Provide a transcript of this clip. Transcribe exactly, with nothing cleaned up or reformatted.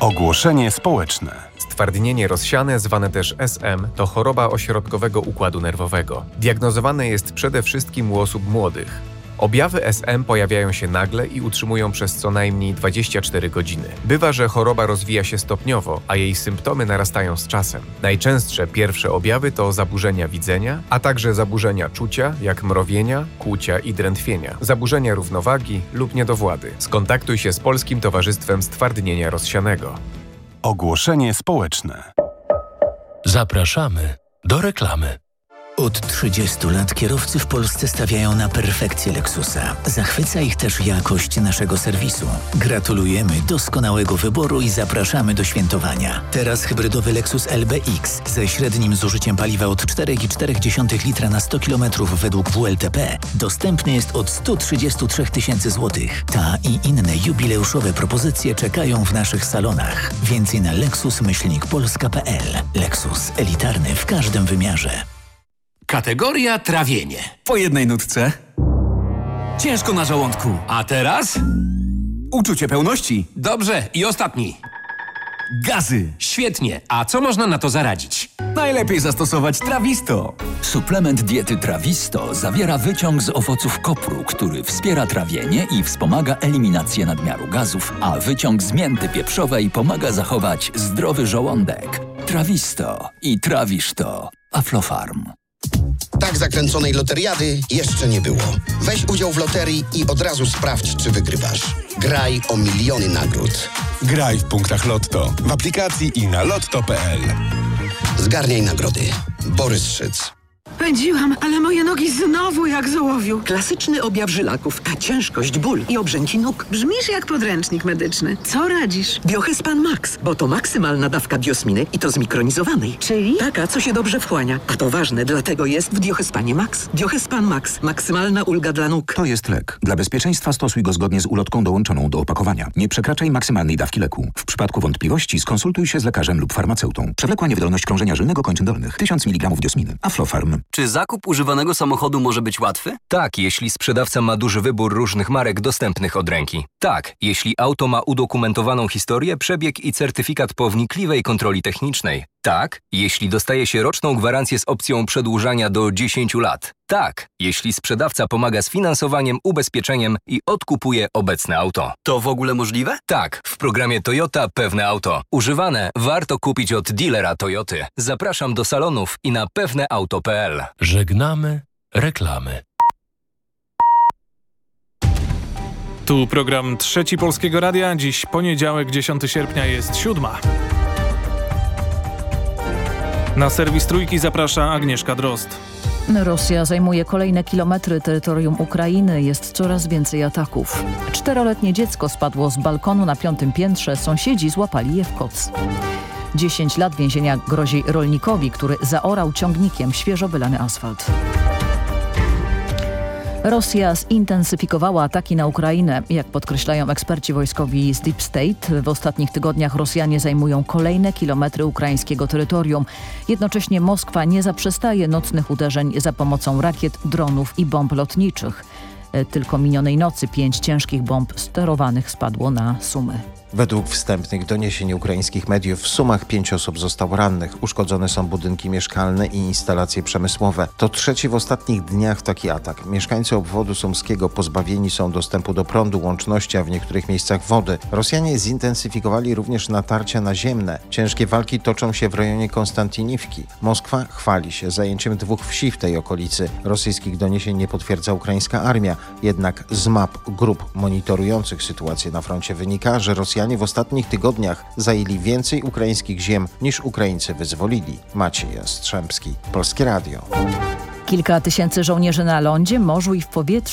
Ogłoszenie społeczne. Stwardnienie rozsiane, zwane też S M, to choroba ośrodkowego układu nerwowego. Diagnozowane jest przede wszystkim u osób młodych. Objawy S M pojawiają się nagle i utrzymują przez co najmniej dwadzieścia cztery godziny. Bywa, że choroba rozwija się stopniowo, a jej symptomy narastają z czasem. Najczęstsze pierwsze objawy to zaburzenia widzenia, a także zaburzenia czucia, jak mrowienia, kłucia i drętwienia, zaburzenia równowagi lub niedowłady. Skontaktuj się z Polskim Towarzystwem Stwardnienia Rozsianego. Ogłoszenie społeczne. Zapraszamy do reklamy. Od trzydziestu lat kierowcy w Polsce stawiają na perfekcję Lexusa. Zachwyca ich też jakość naszego serwisu. Gratulujemy doskonałego wyboru i zapraszamy do świętowania. Teraz hybrydowy Lexus L B X ze średnim zużyciem paliwa od cztery przecinek cztery litra na sto kilometrów według W L T P dostępny jest od sto trzydzieści trzy tysięcy złotych. Ta i inne jubileuszowe propozycje czekają w naszych salonach. Więcej na lexus myślnik polska kropka p l. Lexus, elitarny w każdym wymiarze. Kategoria trawienie. Po jednej nutce. Ciężko na żołądku. A teraz? Uczucie pełności. Dobrze, i ostatni. Gazy. Świetnie. A co można na to zaradzić? Najlepiej zastosować Trawisto. Suplement diety Trawisto zawiera wyciąg z owoców kopru, który wspiera trawienie i wspomaga eliminację nadmiaru gazów, a wyciąg z mięty pieprzowej pomaga zachować zdrowy żołądek. Trawisto i trawisz to. Aflofarm. Tak zakręconej loteriady jeszcze nie było. Weź udział w loterii i od razu sprawdź, czy wygrywasz. Graj o miliony nagród. Graj w punktach Lotto, w aplikacji i na lotto kropka p l. Zgarniaj nagrody. Borys Szyc. Pędziłam, ale moje nogi znowu jak z ołowiu. Klasyczny objaw żylaków, ciężkość, ból i obrzęki nóg. Brzmisz jak podręcznik medyczny. Co radzisz? Biohyspan Max, bo to maksymalna dawka biosminy i to zmikronizowanej. Czyli? Taka, co się dobrze wchłania. A to ważne, dlatego jest w Biohyspanie Max. Biohyspan Max. Maksymalna ulga dla nóg. To jest lek. Dla bezpieczeństwa stosuj go zgodnie z ulotką dołączoną do opakowania. Nie przekraczaj maksymalnej dawki leku. W przypadku wątpliwości skonsultuj się z lekarzem lub farmaceutą. Przewlekła niewydolność krążenia żylnego kończyn dolnych. tysiąc miligramów diosminy. Aflofarm. Czy zakup używanego samochodu może być łatwy? Tak, jeśli sprzedawca ma duży wybór różnych marek dostępnych od ręki. Tak, jeśli auto ma udokumentowaną historię, przebieg i certyfikat po wnikliwej kontroli technicznej. Tak, jeśli dostaje się roczną gwarancję z opcją przedłużania do dziesięciu lat. Tak, jeśli sprzedawca pomaga z finansowaniem, ubezpieczeniem i odkupuje obecne auto. To w ogóle możliwe? Tak, w programie Toyota Pewne Auto. Używane warto kupić od dealera Toyoty. Zapraszam do salonów i na pewne auto kropka p l. Żegnamy reklamy. Tu program Trzeci Polskiego Radia. Dziś poniedziałek, dziesiątego sierpnia, jest siódma. Na serwis Trójki zaprasza Agnieszka Drozd. Rosja zajmuje kolejne kilometry terytorium Ukrainy. Jest coraz więcej ataków. Czteroletnie dziecko spadło z balkonu na piątym piętrze. Sąsiedzi złapali je w koc. Dziesięć lat więzienia grozi rolnikowi, który zaorał ciągnikiem świeżo wylany asfalt. Rosja zintensyfikowała ataki na Ukrainę. Jak podkreślają eksperci wojskowi z Deep State, w ostatnich tygodniach Rosjanie zajmują kolejne kilometry ukraińskiego terytorium. Jednocześnie Moskwa nie zaprzestaje nocnych uderzeń za pomocą rakiet, dronów i bomb lotniczych. Tylko minionej nocy pięć ciężkich bomb sterowanych spadło na Sumy. Według wstępnych doniesień ukraińskich mediów w Sumach pięć osób zostało rannych. Uszkodzone są budynki mieszkalne i instalacje przemysłowe. To trzeci w ostatnich dniach taki atak. Mieszkańcy obwodu sumskiego pozbawieni są dostępu do prądu, łączności, a w niektórych miejscach wody. Rosjanie zintensyfikowali również natarcia naziemne. Ciężkie walki toczą się w rejonie Konstantiniwki. Moskwa chwali się zajęciem dwóch wsi w tej okolicy. Rosyjskich doniesień nie potwierdza ukraińska armia. Jednak z map grup monitorujących sytuację na froncie wynika, że Rosjanie w ostatnich tygodniach zajęli więcej ukraińskich ziem niż Ukraińcy wyzwolili. Maciej Jastrzębski, Polskie Radio. Kilka tysięcy żołnierzy na lądzie, morzu i w powietrzu